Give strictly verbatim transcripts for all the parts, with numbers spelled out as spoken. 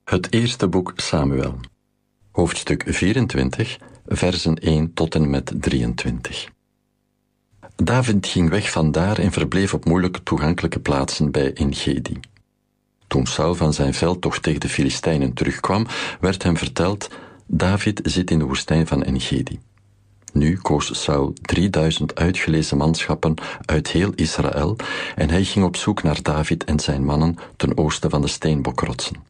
Het eerste boek Samuel, hoofdstuk vierentwintig, versen één tot en met drieëntwintig. David ging weg vandaar en verbleef op moeilijk toegankelijke plaatsen bij En-Gedi. Toen Saul van zijn veldtocht tegen de Filistijnen terugkwam, werd hem verteld: David zit in de woestijn van En-Gedi. Nu koos Saul drieduizend uitgelezen manschappen uit heel Israël en hij ging op zoek naar David en zijn mannen ten oosten van de steenbokrotsen.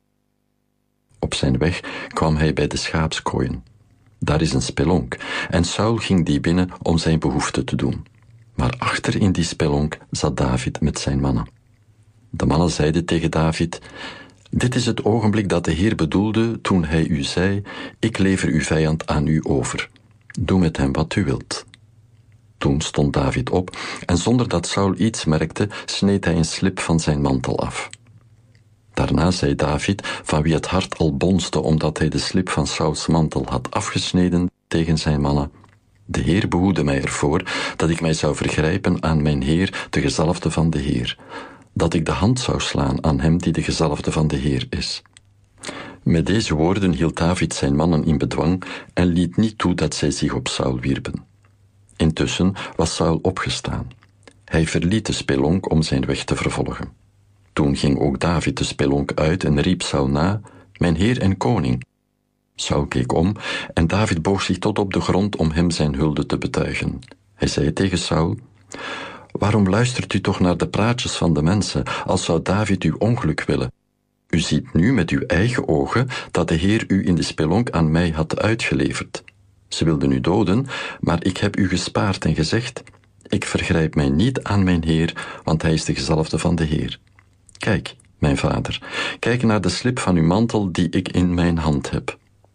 Op zijn weg kwam hij bij de schaapskooien. Daar is een spelonk en Saul ging die binnen om zijn behoefte te doen. Maar achter in die spelonk zat David met zijn mannen. De mannen zeiden tegen David: dit is het ogenblik dat de Heer bedoelde toen hij u zei: ik lever uw vijand aan u over. Doe met hem wat u wilt. Toen stond David op en zonder dat Saul iets merkte, sneed hij een slip van zijn mantel af. Daarna zei David, van wie het hart al bonsde omdat hij de slip van Sauls mantel had afgesneden, tegen zijn mannen: de Heer behoedde mij ervoor dat ik mij zou vergrijpen aan mijn Heer, de gezalfde van de Heer, dat ik de hand zou slaan aan hem die de gezalfde van de Heer is. Met deze woorden hield David zijn mannen in bedwang en liet niet toe dat zij zich op Saul wierpen. Intussen was Saul opgestaan. Hij verliet de spelonk om zijn weg te vervolgen. Toen ging ook David de spelonk uit en riep Saul na: mijn heer en koning. Saul keek om en David boog zich tot op de grond om hem zijn hulde te betuigen. Hij zei tegen Saul: waarom luistert u toch naar de praatjes van de mensen, als zou David uw ongeluk willen? U ziet nu met uw eigen ogen dat de Heer u in de spelonk aan mij had uitgeleverd. Ze wilden u doden, maar ik heb u gespaard en gezegd: ik vergrijp mij niet aan mijn Heer, want hij is de gezalfde van de Heer. Kijk, mijn vader, kijk naar de slip van uw mantel die ik in mijn hand heb.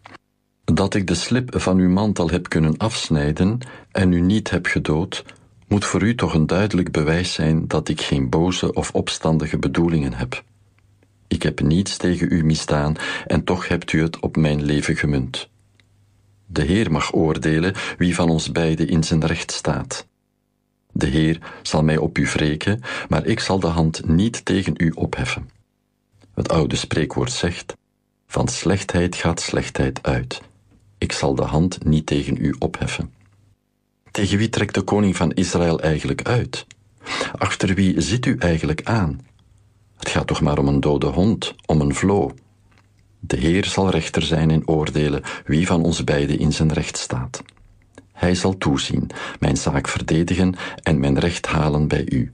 Dat ik de slip van uw mantel heb kunnen afsnijden en u niet heb gedood, moet voor u toch een duidelijk bewijs zijn dat ik geen boze of opstandige bedoelingen heb. Ik heb niets tegen u misdaan en toch hebt u het op mijn leven gemunt. De Heer mag oordelen wie van ons beiden in zijn recht staat. De Heer zal mij op u wreken, maar ik zal de hand niet tegen u opheffen. Het oude spreekwoord zegt: van slechtheid gaat slechtheid uit. Ik zal de hand niet tegen u opheffen. Tegen wie trekt de koning van Israël eigenlijk uit? Achter wie zit u eigenlijk aan? Het gaat toch maar om een dode hond, om een vloo. De Heer zal rechter zijn en oordelen wie van ons beiden in zijn recht staat. Hij zal toezien, mijn zaak verdedigen en mijn recht halen bij u.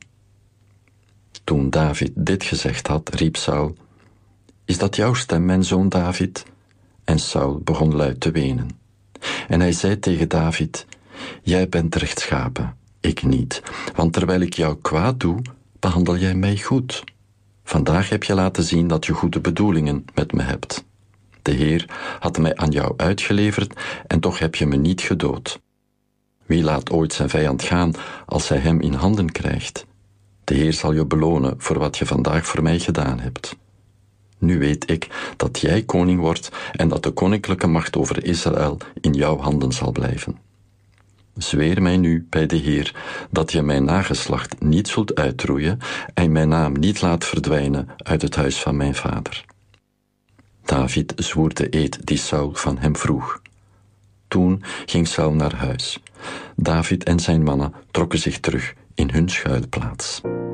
Toen David dit gezegd had, riep Saul: is dat jouw stem, mijn zoon David? En Saul begon luid te wenen. En hij zei tegen David: jij bent rechtschapen, ik niet, want terwijl ik jou kwaad doe, behandel jij mij goed. Vandaag heb je laten zien dat je goede bedoelingen met me hebt. De Heer had mij aan jou uitgeleverd en toch heb je me niet gedood. Wie laat ooit zijn vijand gaan als hij hem in handen krijgt? De Heer zal je belonen voor wat je vandaag voor mij gedaan hebt. Nu weet ik dat jij koning wordt en dat de koninklijke macht over Israël in jouw handen zal blijven. Zweer mij nu bij de Heer dat je mijn nageslacht niet zult uitroeien en mijn naam niet laat verdwijnen uit het huis van mijn vader. David zwoer de eed die Saul van hem vroeg. Toen ging Saul naar huis. David en zijn mannen trokken zich terug in hun schuilplaats.